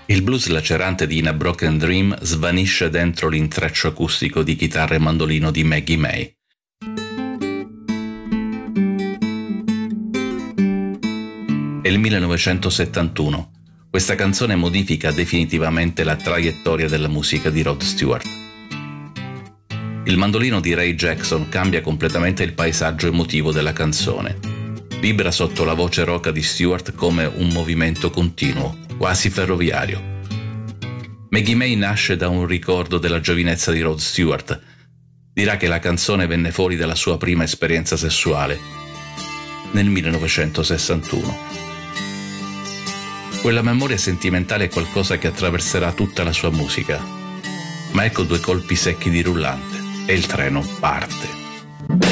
Il blues lacerante di In a Broken Dream svanisce dentro l'intreccio acustico di chitarra e mandolino di Maggie May. È il 1971. Questa canzone modifica definitivamente la traiettoria della musica di Rod Stewart. Il mandolino di Ray Jackson cambia completamente il paesaggio emotivo della canzone. Vibra sotto la voce roca di Stewart come un movimento continuo, quasi ferroviario. Maggie May nasce da un ricordo della giovinezza di Rod Stewart. Dirà che la canzone venne fuori dalla sua prima esperienza sessuale, nel 1961. Quella memoria sentimentale è qualcosa che attraverserà tutta la sua musica. Ma ecco due colpi secchi di rullante e il treno parte.